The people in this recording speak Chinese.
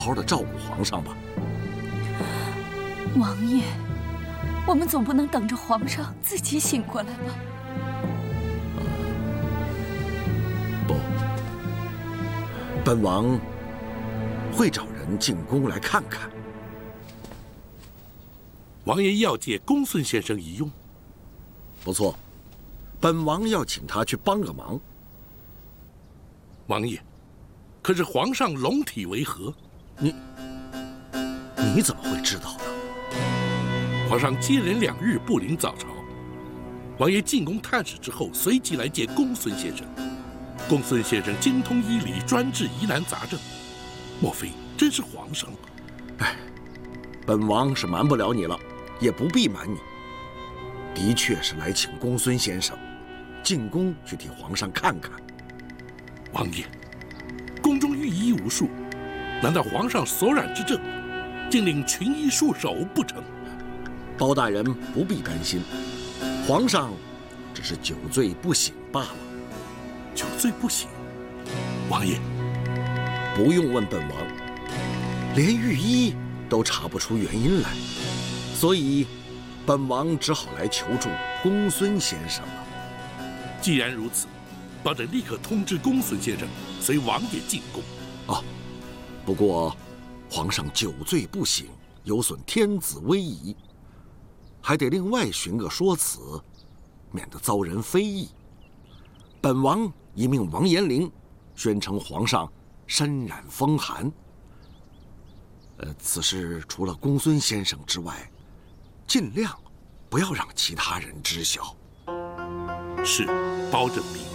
好的照顾皇上吧。 王爷，我们总不能等着皇上自己醒过来吧？ 不，本王会找人进宫来看看。 王爷要借公孙先生一用。 不错，本王要请他去帮个忙。 王爷，可是皇上龙体为何？ 你怎么会知道的？ 皇上接连2日不临早朝，王爷进宫探视之后，随即来见公孙先生。公孙先生精通医理，专治疑难杂症，莫非真是皇上？ 哎，本王是瞒不了你了，也不必瞒你，的确是来请公孙先生进宫去替皇上看看。 王爷，宫中御医无数，难道皇上所染之症，竟令群医束手不成？ 包大人不必担心，皇上只是酒醉不醒罢了。 酒醉不醒？王爷， 不用问本王，连御医都查不出原因来，所以本王只好来求助公孙先生了。 既然如此，保准立刻通知公孙先生随王爷进宫。 不过皇上酒醉不醒，有损天子威仪，还得另外寻个说辞，免得遭人非议。本王已命王延龄宣称皇上身染风寒。此事除了公孙先生之外，尽量不要让其他人知晓。 是，保证明。